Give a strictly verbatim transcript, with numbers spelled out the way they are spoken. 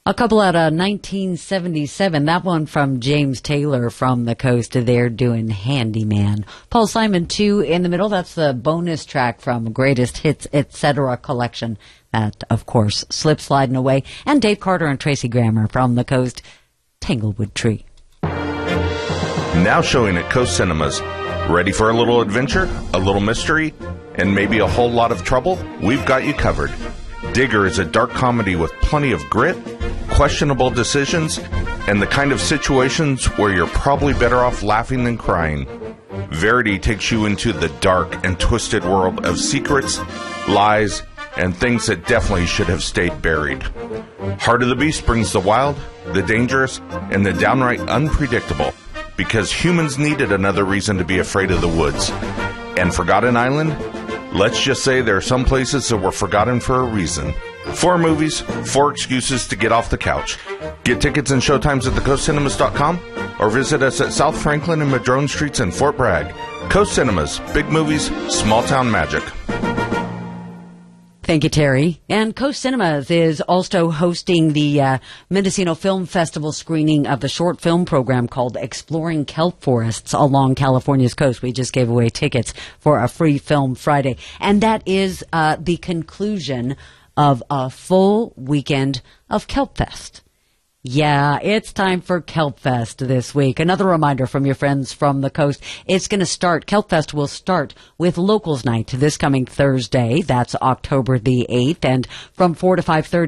A couple out of nineteen seventy-seven. That one from James Taylor from the coast. They're doing Handyman. Paul Simon, two in the middle. That's the bonus track from Greatest Hits, et cetera collection. That, of course, Slip Sliding Away. And Dave Carter and Tracy Grammer from the coast. Tanglewood Tree. Now showing at Coast Cinemas. Ready for a little adventure, a little mystery, and maybe a whole lot of trouble? We've got you covered. Digger is a dark comedy with plenty of grit, questionable decisions, and the kind of situations where you're probably better off laughing than crying. Verity takes you into the dark and twisted world of secrets, lies, and things that definitely should have stayed buried. Heart of the Beast brings the wild, the dangerous, and the downright unpredictable, because humans needed another reason to be afraid of the woods. And Forgotten Island? Let's just say there are some places that were forgotten for a reason. Four movies, four excuses to get off the couch. Get tickets and showtimes at the coast cinemas dot com or visit us at South Franklin and Madrone Streets in Fort Bragg. Coast Cinemas, big movies, small town magic. Thank you, Terry. And Coast Cinemas is also hosting the uh, Mendocino Film Festival screening of the short film program called Exploring Kelp Forests along California's coast. We just gave away tickets for a free film Friday. And that is uh, the conclusion of a full weekend of Kelp Fest. Yeah, it's time for Kelp Fest this week. Another reminder from your friends from the coast. It's going to start, Kelp Fest will start with Locals Night this coming Thursday. That's October the eighth. And from four to five thirty.